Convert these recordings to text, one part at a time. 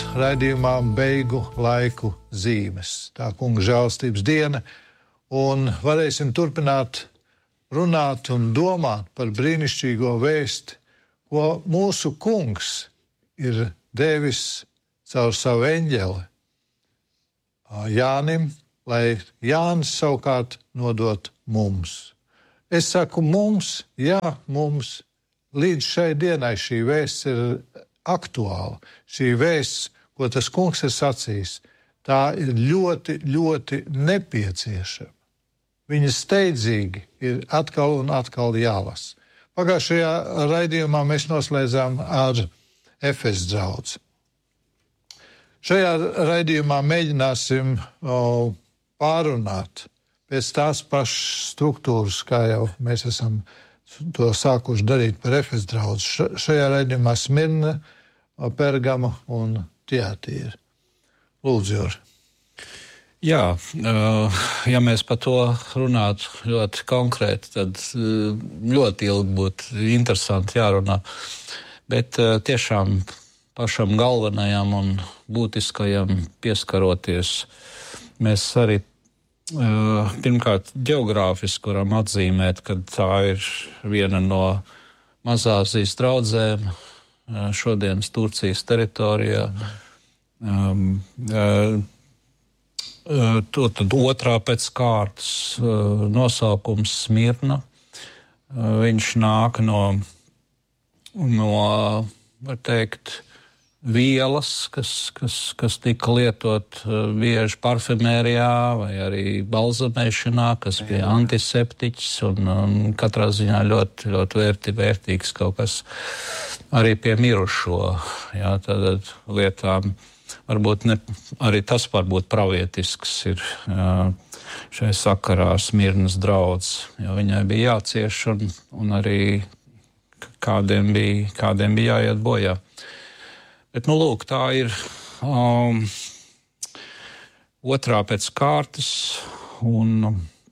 raidījumā Beigu laiku zīmes. Tā kunga žēlstības diena, un varēsim turpināt runāt un domāt par brīnišķīgo vēsti, ko mūsu kungs ir devis caur savu eņģeli Jānim, lai Jānis savukārt nodot mums. Es saku mums, jā, mums. Līdz šai dienai šī vēsts ir aktuāla. Šī vēsts, ko tas kungs ir sacījis, tā ir ļoti, ļoti nepieciešama. Viņa steidzīgi ir atkal un atkal jālasa. Pagājušajā raidījumā mēs noslēdzām ar Efes draudzi. Šajā raidījumā mēģināsim pārunāt pēc tās pašas struktūras, kā jau mēs esam to sākuši darīt par Efes draudzi. Šajā raidījumā Smirna, Pergama un Tiatīra. Lūdzu, Juri. Jā, ja mēs par to runātu ļoti konkrēti, tad ļoti ilgi būtu interesanti jārunā. Bet tiešām pašam galvenajam un būtiskajam pieskaroties, mēs arī pirmkārt ģeogrāfiski varam atzīmēt, ka tā ir viena no Mazāzijas draudzēm šodienas Turcijas teritorijā. Tad otrā pēc kārtas nosaukums Smirna. Viņš nāk no var teikt, vielas, kas tika lietot bieži parfumērijā vai arī balzamēšanā, kas bija antiseptiķis un katrā ziņā ļoti, ļoti vērtīgs kaut kas arī pie mirušo. Jā, tātad lietām varbūt arī tas varbūt pravietisks ir šai sakarā Smirnas draudz, jo viņai bija jācieš un arī kādiem bija jāiet bojā. Bet, lūk, tā ir otrā pēc kārtas un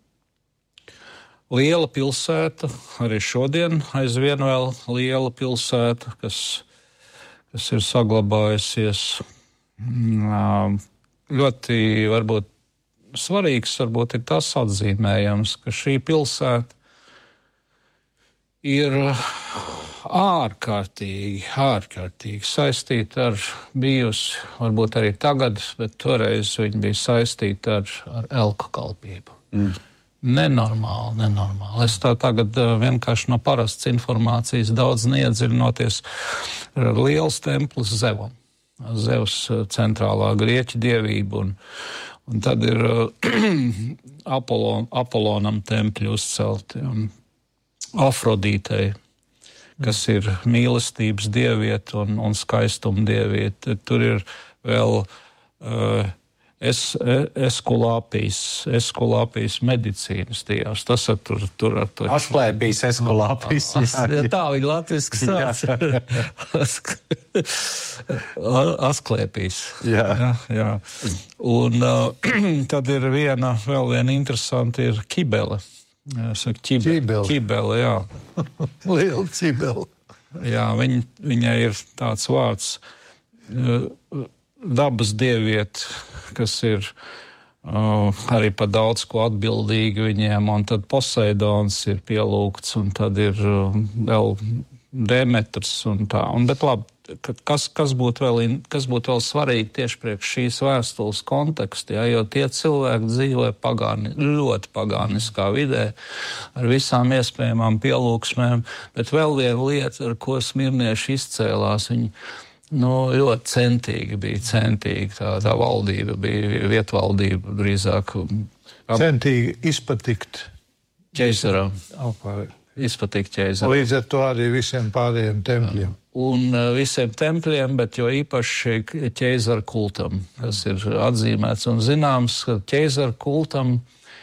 liela pilsēta, arī šodien aizvien vēl liela pilsēta, kas ir saglabājusies. Ļoti varbūt svarīgs ir tas atzīmējams, ka šī pilsēta ir ārkārtīgi saistīta ar bijusi, varbūt arī tagad, bet toreiz viņa bija saistīta ar elku kalpību. Nenormāli. Es tā tagad vienkārši no parastas informācijas daudz neiedziļinoties. Liels templis Zevam. Zevs centrālā grieķu dievība un tad ir Apolonam tempļi uzcelti un Afrodītei, kas ir mīlestības dieviete un skaistuma dieviete. Tur ir vēl Eskulāpijas medicīnas dievs. Tas ir tur ar to. Asklēpijas Eskulāpijas. Tā viņa latviski sāc. Asklēpijas. Jā. Un tad ir vēl viena interesanta ir Kibele. Ķibele, jā. Liela Ķibele. Jā, viņai ir tāds vārds dabas dieviete, kas ir arī par daudz ko atbildīgi viņiem, un tad Poseidons ir pielūgts, un tad ir vēl Demetrs un tā. Bet labi, kas būtu vēl svarīgi tieši priekš šīs vēstules kontekstā, jo tie cilvēki dzīvoja ļoti pagāniskā vidē, ar visām iespējamām pielūgsmēm, bet vēl viena lieta, ar ko smirnieši izcēlās, viņi ļoti centīgi, tā valdība bija vietvaldība drīzāk. Centīgi izpatikt ķeisaram. Izpatikt ķeisaram. Līdz ar to arī visiem pārējiem tempļiem. Un visiem tempļiem, bet jo īpaši ķeizara kultam, kas ir atzīmēts un zināms, ka ķeizara kultam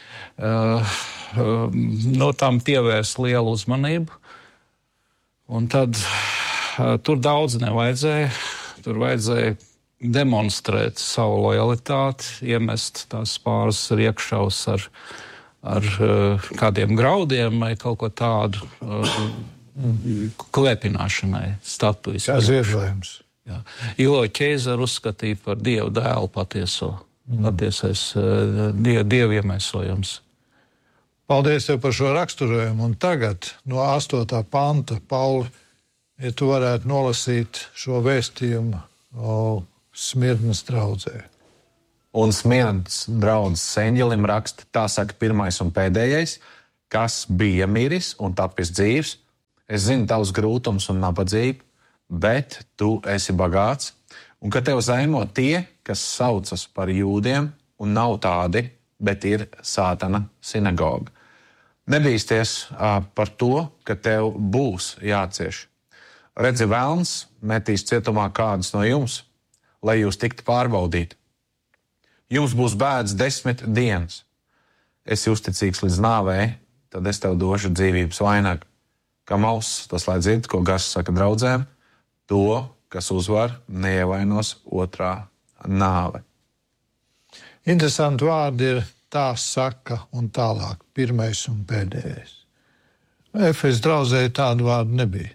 tam pievērst lielu uzmanību. Un tad tur daudz nevajadzēja. Tur vajadzēja demonstrēt savu lojalitāti, iemest tās pāris riekšaus ar kādiem graudiem vai kaut ko tādu klepināšanai statujas. Kā zviedrojums. Jā. Jo Ķēzaru uzskatīja par Dievu dēlu patiesais Dievu iemaisojums. Paldies tev par šo raksturojumu. Un tagad no 8. panta, Pauli, ja tu varētu nolasīt šo vēstījumu Smirnas draudzē. Un Smirnas draudzes eņģelim raksta, tā saka pirmais un pēdējais, kas bija miris un tapis dzīvs. Es zinu tavus grūtums un nabadzību, bet tu esi bagāts, un ka tev zaimo tie, kas saucas par jūdiem, un nav tādi, bet ir Sātana sinagoga. Nebīsties par to, ka tev būs jācieš. Redzi, velns metīs cietumā kādus no jums, lai jūs tiktu pārbaudīti. Jums būs bēdas 10 dienas. Esi uzticīgs līdz nāvei, tad es tev došu dzīvības vainagu. Kam auss, tas lai dzird, ko Gars saka draudzēm, to, kas uzvar, neievainos otrā nāve. Interesanti vārdi ir tā saka un tālāk, pirmais un pēdējais. Efes draudzē tādu vārdu nebija.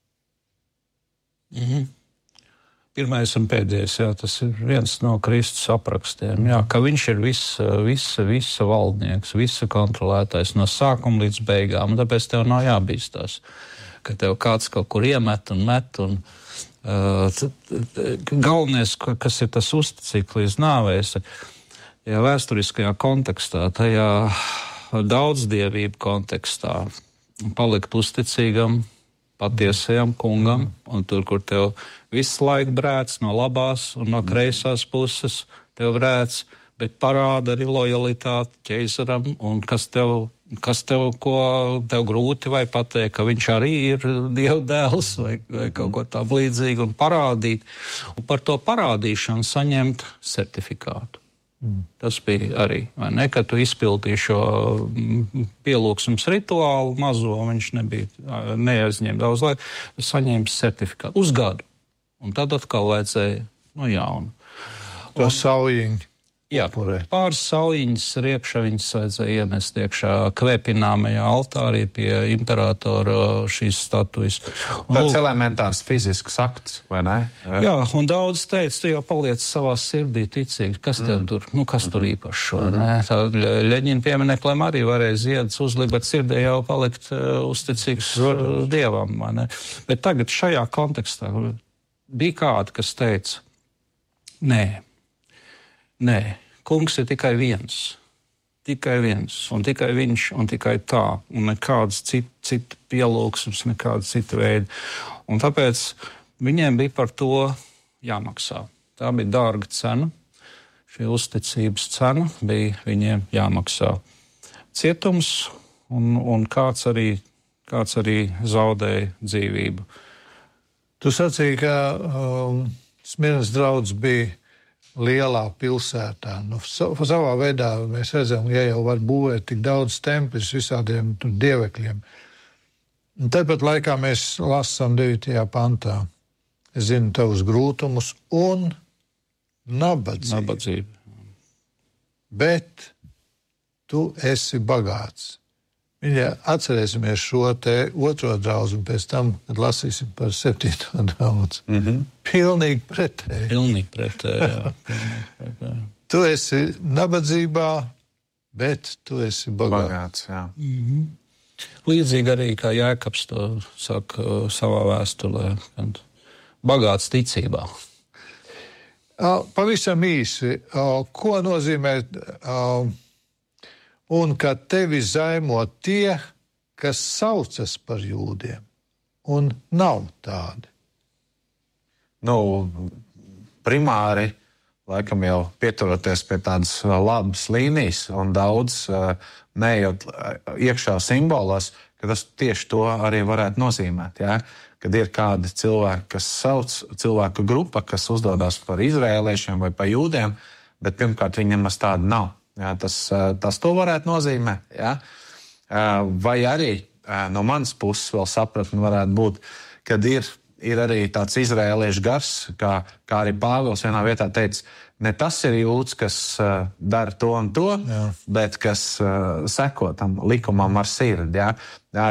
Pirmais un pēdējais, jā, tas ir viens no Kristus aprakstiem, jā, ka viņš ir visa valdnieks, visa kontrolētais no sākuma līdz beigām, un tāpēc tev nav jābīstās, ka tev kāds kaut kur iemet un met, un galvenais, kas ir tas uzticīgi līdz nāvēs, ja vēsturiskajā kontekstā, tajā daudzdievību kontekstā, palikt uzticīgam, patiesajam kungam, un tur, kur tev visu laiku brēc no labās un no kreisās puses, tev brēc, bet parāda arī lojalitāti ķeisaram, un kas tev, ko tev grūti vai pateikt, ka viņš arī ir Dieva dēls vai kaut ko tā līdzīgu, un parādīt, un par to parādīšanu saņemt certifikātu. Tas bija arī, vai ne, kad tu izpildīji šo pielūgsmes rituālu mazo, viņš neaizņēma daudz laika, saņēma certifikātu uz gadu. Un tad atkal vajadzēja no jauna. To saujiņu. Jā, pāris saujiņas riekšā viņas vajadzēja iemest iekšā kvēpināmajā altārī pie imperatora šīs statujas. Tāds elementārs fizisks akts, vai ne? Jā, un daudz teica, tu jau paliec savā sirdī ticīgi, kas tev tur, kas tur īpaši šo, ne? Tā Ļeņina piemineklim arī varēja ziedus uzlikt, bet sirdī jau palikt uzticīgs Dievam, vai ne? Bet tagad šajā kontekstā bija kādi, kas teica, Nē, kungs ir tikai viens, un tikai viņš, un tikai tā, un nekāds citu pielūgsums, nekāda cita veida. Un tāpēc viņiem bija par to jāmaksā. Tā bija dārga cena, šī uzticības cena bija viņiem jāmaksā. Cietums, un kāds arī zaudēja dzīvību. Tu sacīji, ka Smirnas draudz bija lielā pilsētā. Savā veidā mēs redzam, ja jau var būvēt tik daudz templis visādiem dievekļiem. Un tāpat laikā mēs lasām 9. pantā. Es zinu tavus grūtumus un nabadzību. Bet tu esi bagāts. Ja atcerēsimies šo te otro draudzi, un pēc tam, kad lasīsim par 7. draudzi. Pilnīgi pretēji. Jā. Tu esi nabadzībā, bet tu esi bagāts. Jā. Līdzīgi arī, kā Jēkabs to saka savā vēstulē, kad bagāts ticībā. Pavisam īsi, ko nozīmē... Un ka tevi zaimo tie, kas saucas par jūdiem, un nav tādi. Primāri, laikam jau pieturoties pie tādas labas līnijas un daudz neejot iekšā simbolos, ka tas tieši to arī varētu nozīmēt. Ja? Kad ir kādi cilvēki, kas sauc cilvēku grupa, kas uzdodas par izrēliešiem vai par jūdiem, bet pirmkārt viņam maz tāda nav. Jā, tas to varētu nozīmēt. Jā. Vai arī no manas puses vēl sapratni varētu būt, kad ir arī tāds izrēliešu gars, kā arī Pāvils vienā vietā teica, ne tas ir jūds, kas dara to un to, bet kas seko tam likumam ar sirdi. Jā.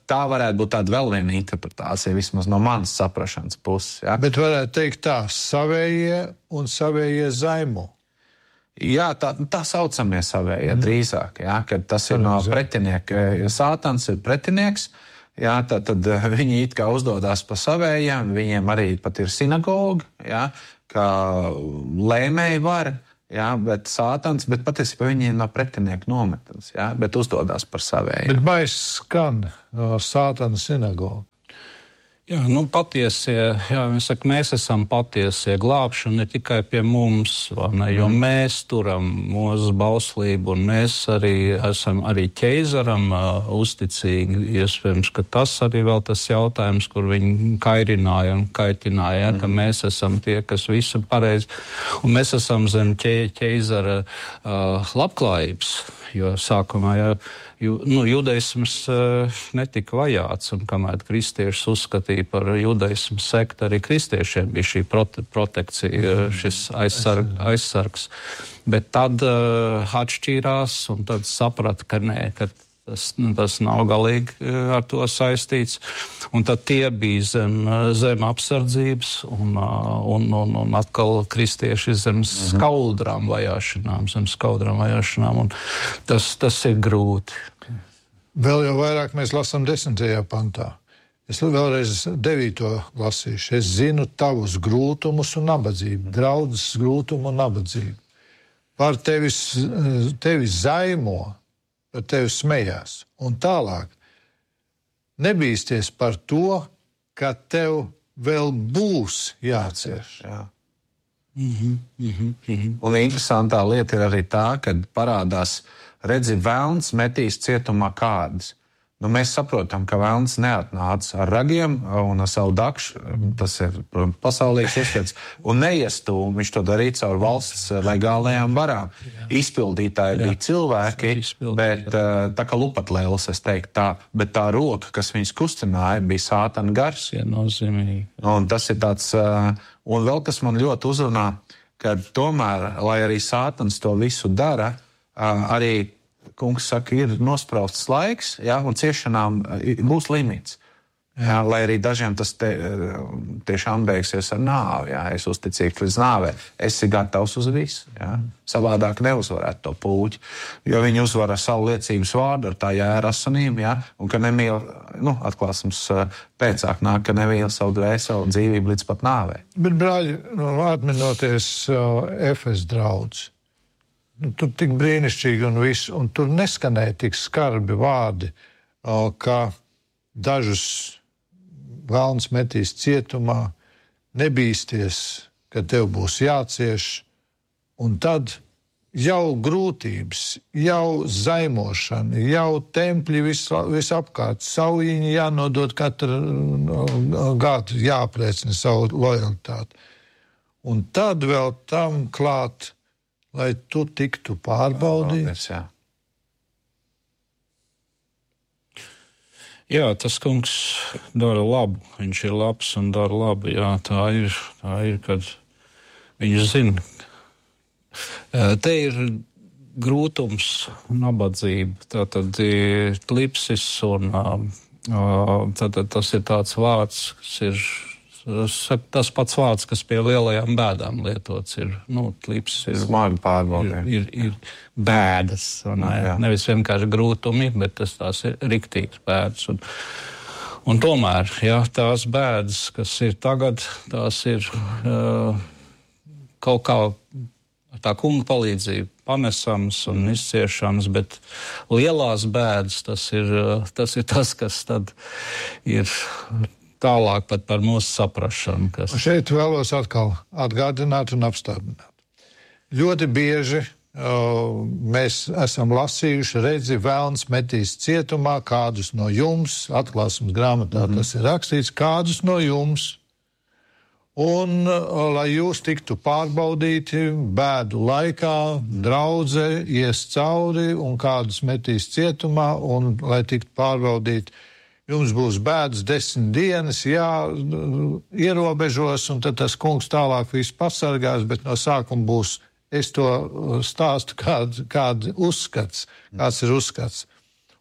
tā varētu būt tāda vēl viena interpretācija, vismaz no manas saprašanas puses. Ja? Bet varētu teikt tā, savējie un savējie zaimo. Jā, tā saucamie savējie drīzāk, ja? Kad tas ir no pretinieka. Ja Sātans ir pretinieks, ja, tad viņi it kā uzdodās pa savējiem, viņiem arī pat ir sinagoga, ja? Kā lēmēji var. Jā, bet Sātans, bet patiesībā viņi ir no pretinieka nometnes, jā, bet uzdodās par savējiem. Bet baiss skan no Sātana sinagoga. Jā, patiesie, mēs esam patiesie, glābšana ne tikai pie mums, ne, jo mēs turam mūsu bauslību, un mēs arī esam arī ķeizaram uzticīgi. Iespējams, ka tas arī vēl tas jautājums, kur viņi kairināja un kaitināja, ka mēs esam tie, kas visu pareizi, un mēs esam zem ķeizara labklājības, jo sākumā, judaisms netika vajāts, un kamēr kristiešus uzskatīja par judaismu sektu, arī kristiešiem bija šī protekcija, šis aizsargs. Bet tad atšķīrās, un tad saprata, ka nē, ka tas nav galīgi ar to saistīts. Un tad tie bija zem apsardzības, un atkal kristieši zem skaudrām vajāšanām, un tas ir grūti. Vēl jau vairāk mēs lasām 10. pantā. Es vēlreiz 9. lasīšu. Es zinu tavus grūtumus un nabadzību, draudzes grūtumu un nabadzību. Par tevi zaimo, par tevi smējās. Un tālāk, nebīsties par to, ka tev vēl būs jācieš. Jā. Un interesantā lieta ir arī tā, kad parādās, redzi, velns metīs cietumā kādas. Mēs saprotam, ka velns neatnāca ar ragiem un ar savu dakšu, tas ir pasaulīgs ieskats, un neiestūm, viņš to darīja caur valsts legālajām varām. Izpildītāji bija cilvēki, bet tā kā lupatlēlis, es teiktu tā, bet tā roka, kas viņus kustināja, bija Sātana gars. Un tas ir tāds, un vēl kas man ļoti uzrunā, ka tomēr, lai arī Sātans to visu dara, arī kungs saka, ir nosprausts laiks, ja, un ciešanām būs limits. Ja, lai arī dažiem tas tiešām beigsies ar nāvi. Ja, es uzticīgs līdz nāvē. Esi gatavs uz visu. Ja. Savādāk neuzvarētu to pūķi. Jo viņi uzvar ar savu liecības vārdu, ar tā jēra asanīm, ja, un ka nemīl, atklāsums pēcāk nāk, ka nemīl savu dvēseli dzīvību līdz pat nāvē. Bet, brāļi, atminoties Efes draudz, tur tik brīnišķīgi un viss, un tur neskanēja tik skarbi vārdi, ka dažus velns metīs cietumā, nebīsties, ka tev būs jācieš, un tad jau grūtības, jau zaimošana, jau tempļi visapkārt, saujiņi jānodod katru gadu, jāapliecina savu lojalitāti. Un tad vēl tam klāt, lai tu tiktu pārbaudīts. Jā, tas kungs dara labu. Viņš ir labs un dara labu. Jā, tā ir, kad viņš zina. Te ir grūtums, nabadzība, tātad ir klipsis un tātad tas ir tāds vārds, kas ir tas pats vārds, kas pie lielajām bēdām lietots ir, klips ir smagi pārbaudījumi. Ir bēdas, nevis vienkārši grūtumi, bet tās ir riktīgas bēdas. Un tomēr, jā, tās bēdas, kas ir tagad, tās ir kaut kā tā kunga palīdzība panesams un izciešams, bet lielās bēdas, tas ir tas, kas tad ir tālāk pat par mūsu saprašanu. Un šeit vēlos atkal atgādināt un apstādināt. Ļoti bieži mēs esam lasījuši, redzi, velns metīs cietumā kādus no jums, atklāsmes grāmatā tas ir rakstīts, kādus no jums, un lai jūs tiktu pārbaudīti bēdu laikā, draudze ies cauri un kādus metīs cietumā, un lai tiktu pārbaudīti, jums būs bēdas 10 dienas, ierobežos, un tad tas kungs tālāk visu pasargās, bet no sākuma būs, es to stāstu, kāds ir uzskats.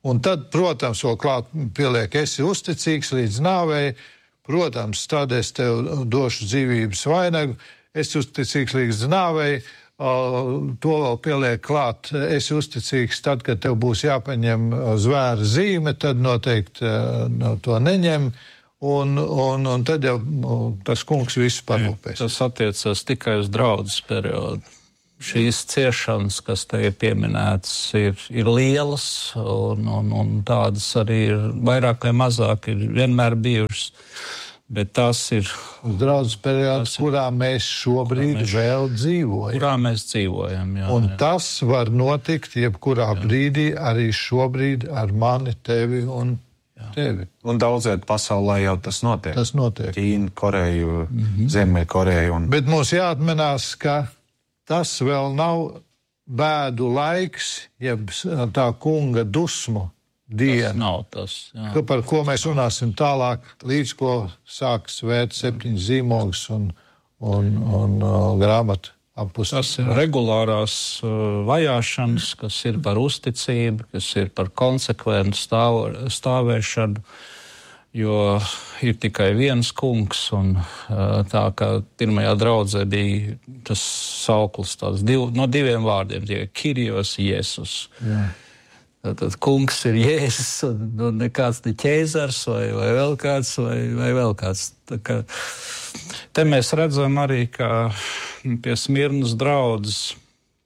Un tad, protams, vēl klāt pieliek, esi uzticīgs līdz nāvei, protams, tad es tev došu dzīvības vainagu, esi uzticīgs līdz nāvei, to vēl pieliek klāt, esi uzticīgs tad, kad tev būs jāpaņem zvēra zīme, tad noteikti to neņem, un tad jau tas kungs visu parūpēs. Tas attiecas tikai uz draudzes periodu. Šīs ciešanas, kas te ir pieminētas, ir lielas, un tādas arī ir vairāk vai mazāk ir vienmēr bijušas. Bet tas ir draudzes periods, kurā mēs šobrīd vēl dzīvojam. Kurā mēs dzīvojam, jā. Un tas var notikt jebkurā brīdī, arī šobrīd ar mani, tevi un tevi. Un daudziet pasaulē jau tas notiek. Tas notiek. Ķīna, Koreja, Ziemeļkoreja. Bet mums jāatmenās, ka tas vēl nav bēdu laiks, jeb tā kunga dusmu diena. Tas nav tas, jā. Par ko mēs runāsim tālāk, līdz ko sāks vērt 7 zīmogus un grāmatu apustīt. Tas ir regulārās vajāšanas, kas ir par uzticību, kas ir par konsekventu stāvēšanu, jo ir tikai viens kungs, un tā kā pirmajā draudzē bija tas sauklis no 2 vārdiem, tie Kyrios Jēzus. Jā. Tad kungs ir Jēzus, un nekāds ne ķēzars, vai vēl kāds, vai vēl kāds. Te mēs redzam arī, ka pie Smirnas draudzes,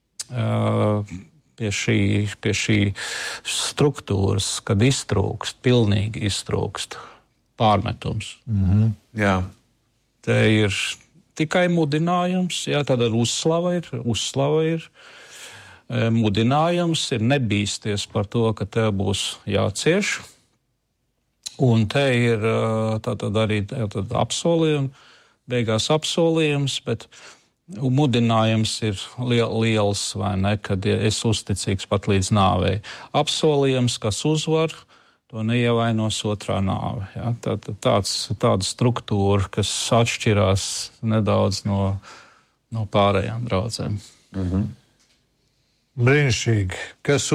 pie šī struktūras, kad iztrūkst, pilnīgi iztrūkst pārmetums. Mm-hmm. Jā. Te ir tikai mudinājums, jā, tāda uzslava ir. Mudinājums ir nebīsties par to, ka tev būs jācieš. Un te ir tātad arī apsolījumi, beigās apsolījums, bet mudinājums ir liels, vai ne, kad es uzticīgs pat līdz nāvei. Apsolījums, kas uzvar, to neievainos otrā nāve. Ja? Tāda struktūra, kas atšķirās nedaudz no pārējām draudzēm. Mhm. Brīnišķīgi. Kas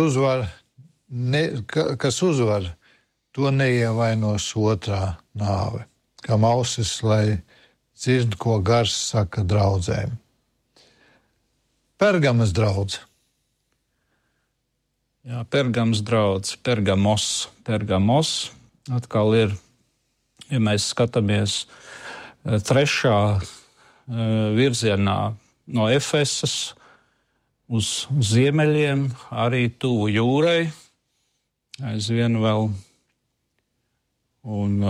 uzvar, to neievainos otrā nāve. Kā ausis, lai dzird, ko gars saka draudzēm. Pergamas draudze. Jā, Pergams draudze, Pergamos. Atkal ir, ja mēs skatāmies 3. virzienā no Efesas uz ziemeļiem, arī tuvu jūrai, aizvien vēl. Un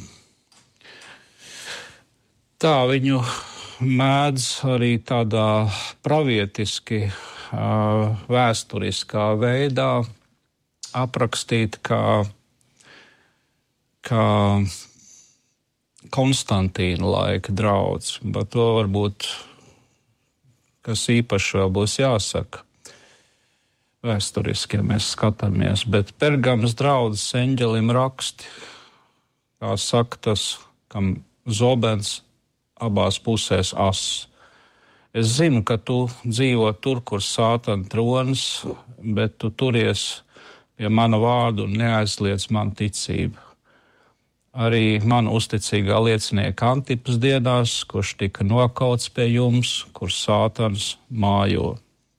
tā viņu mēdz arī tādā pravietiski, vēsturiskā veidā aprakstīt kā Konstantīna laika draudz, bet to varbūt, kas īpaši vēl būs jāsaka vēsturiski, ja mēs skatāmies, bet Pergamas draudzes eņģelim raksti, kā saka tas, kam zobens abās pusēs ass. Es zinu, ka tu dzīvo tur, kur Sātana tronis, bet tu turies pie mana vārda un neaizliedz man ticību. Arī man uzticīgā liecinieka Antipas dienās, kurš tika nokauts pie jums, kur Sātans mājo.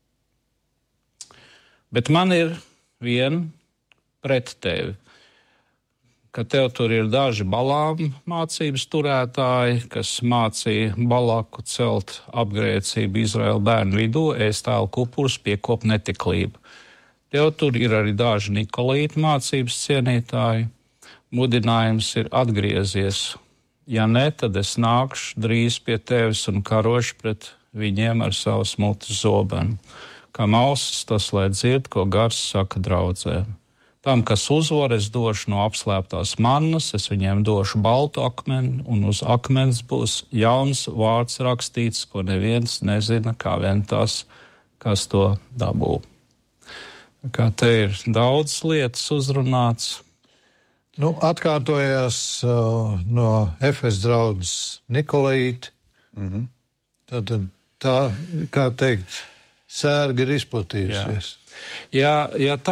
Bet man ir viena pret tevi, ka tev tur ir daži Balām mācības turētāji, kas mācīja Balaku celt apgrēcību Izraēla bērnu vidū, ēst ēlu kupurus, piekop netiklību. Tev tur ir arī daži Nikolīta mācības cienītāji. Mudinājums ir atgriezies. Ja ne, tad es nākšu drīz pie tevis un karošu pret viņiem ar savu smutes zobenu. Kam ausis, tas lai dzird, ko gars saka draudzēm. Tam, kas uzvar, es došu no apslēptās mannas, es viņiem došu baltu akmeni, un uz akmens būs jauns vārds rakstīts, ko neviens nezina, kā vien tas, kas to dabū. Kā te ir daudz lietas uzrunāts. Atkārtojās no Efes draudzes Nikolīti. Mm-hmm. Tad tā, kā teikt, sērga ir izplatījusies. Ja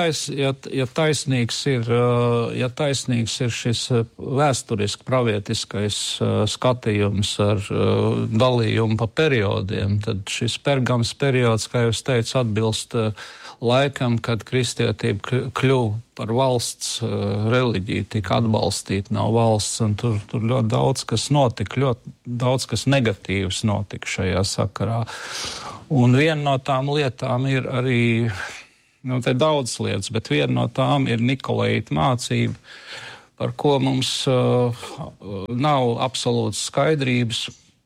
taisnīgs ir šis vēsturiski pravietiskais skatījums ar dalījumu pa periodiem, tad šis Pergams periods, kā jūs teicu, atbilst laikam, kad kristietība kļuva par valsts reliģiju, tika atbalstīta no valsts, un tur ļoti daudz kas notika, ļoti daudz kas negatīvs notika šajā sakarā. Un viena no tām lietām ir arī, te daudz lietas, bet viena no tām ir Nikolaīta mācība, par ko mums nav absolūtas skaidrības.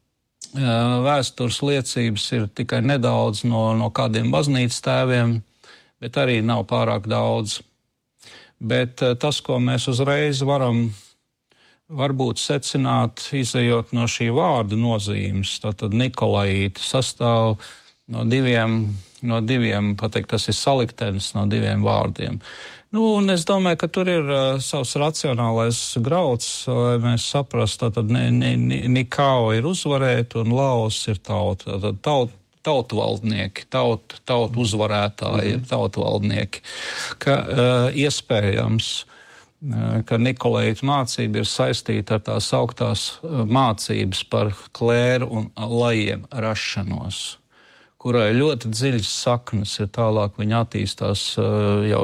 Vēstures liecības ir tikai nedaudz no kādiem baznīcas tēviem, bet arī nav pārāk daudz. Bet tas, ko mēs uzreiz varam varbūt secināt, izejot no šī vārda nozīmes, tātad Nikolaīti sastāv no diviem, pateikt, tas ir saliktenis no diviem vārdiem. Un es domāju, ka tur ir savs racionālais grauds, lai mēs saprastu, tātad Nikao ir uzvarēt un Laos ir tauta. Tātad tautvaldnieki, tautu uzvarētāji, tautvaldnieki, ka iespējams, ka Nikolaīta mācība ir saistīta ar tās augtās mācības par klēru un lajiem rašanos, kurai ļoti dziļas saknes ir tālāk, viņa attīstās jau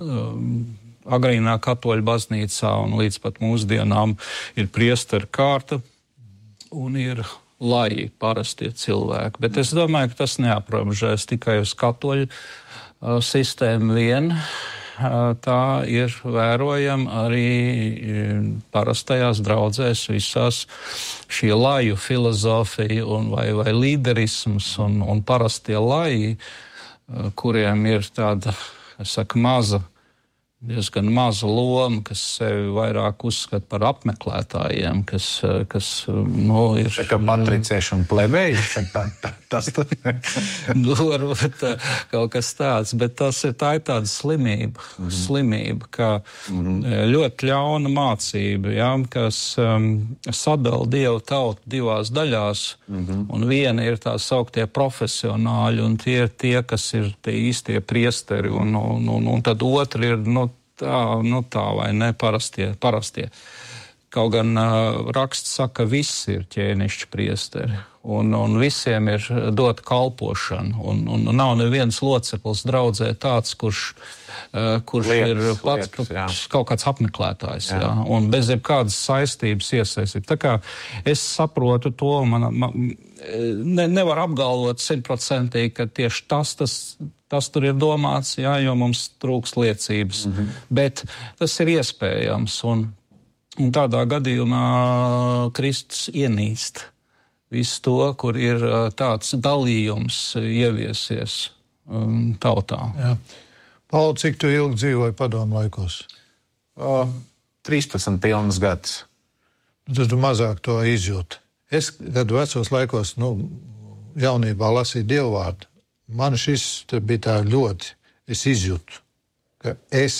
agrīnā katoļu baznīcā un līdz pat mūsdienām ir priesteru kārta un ir laji, parastie cilvēki. Bet es domāju, ka tas neaprobežojas tikai uz katoļu sistēmu vien. Tā ir vērojama arī parastajās draudzēs visās šī laju filozofija vai līderisms un parastie laji, kuriem ir tāda, diezgan maza loma, kas sevi vairāk uzskata par apmeklētājiem, kas ir... Tā kā patricieši un plebeji, tas tad... Varbūt kaut kas tāds, bet tā ir tāda slimība, ka ļoti ļauna mācība, kas sadala Dievu tautu divās daļās, un viena ir tā sauktie profesionāļi, un tie ir tie, kas ir tie īstie priesteri, un tad otra ir, tā vai ne, parastie. Kaut gan raksts saka, viss ir ķēnišķi priesteri, un visiem ir dota kalpošana, un nav neviens loceklis draudzē tāds, kurš ir pats kaut kāds apmeklētājs, un bez jebkādas saistības iesaistīt. Tā kā es saprotu to, nevar apgalvot 100%, ka tieši tas tur ir domāts, jo mums trūks liecības, bet tas ir iespējams, un tādā gadījumā Kristus ienīst visu to, kur ir tāds dalījums ieviesies tautā. Jā. Pauli, cik tu ilgi dzīvoji padomu laikos? 13 pilnas gadus. Tad tu mazāk to izjūti. Es, kad vecos laikos, jaunībā lasīju Dievvārdu, man šis bija tā ļoti, es izjūtu, ka es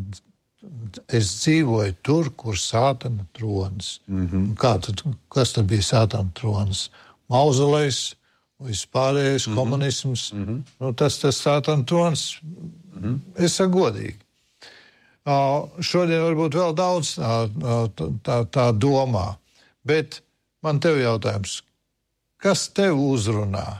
dzīvoju tur, kur Sātana tronis. Kas tad bija Sātana tronis? Mauzolejs, vispārējais komunisms. Tas Sātana tronis, es saku godīgi. Šodien varbūt vēl daudz tā domā, bet man tev jautājums, kas tev uzrunā?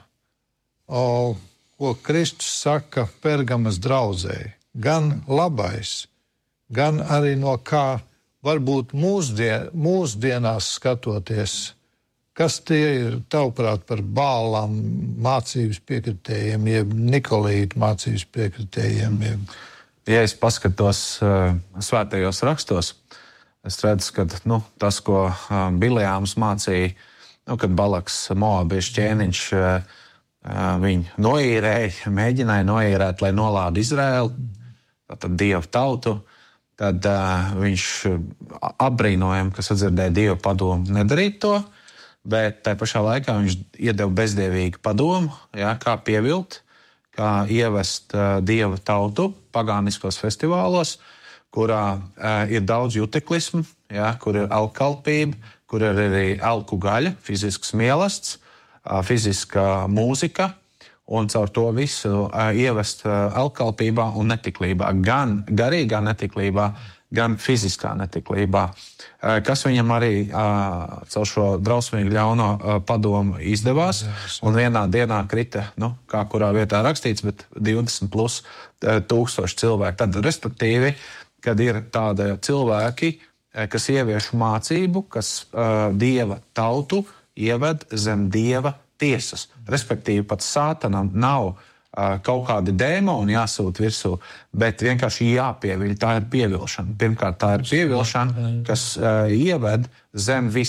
Ko Kristus saka Pergamas draudzēji, gan labais, gan arī no kā varbūt mūsdienās skatoties, kas tie ir tavuprāt par Bālam mācības piekritējiem, jeb Nikolaīta mācības piekritējiem? Ja es paskatos svētajos rakstos, es redzu, ka tas, ko Bileāms mācīja, kad Balaks Moabiešu ķēniņš viņu noīrēja, mēģināja noīrēt, lai nolāda Izraēlu, tātad Dievu tautu, tad viņš apbrīnojami, ka sadzirdēja Dieva padomu nedarīt to, bet tai pašā laikā viņš iedeva bezdievīgu padomu, kā pievilkt, kā ievest Dieva tautu pagāniskos festivālos, kurā ir daudz juteklismu, kur ir alkalpība, kur ir arī alku gaļa, fizisks mielasts, fiziska mūzika un caur to visu ievest alkalpībā un netiklībā, gan garīgā netiklībā, gan fiziskā netiklībā, kas viņam arī caur šo drausmīgi ļauno padomu izdevās, un vienā dienā krita, kā kurā vietā rakstīts, bet 20+ tūkstoši cilvēki. Tad, respektīvi, kad ir tādi cilvēki, kas ievieš mācību, kas Dieva tautu ieved zem Dieva tiesas. Respektīvi, pat Sātanam nav kaut kādi dēmoni jāsūt virsū, bet vienkārši jāpieviļ. Tā ir pievilšana. Pirmkārt, tā ir pievilšana, kas ieved zem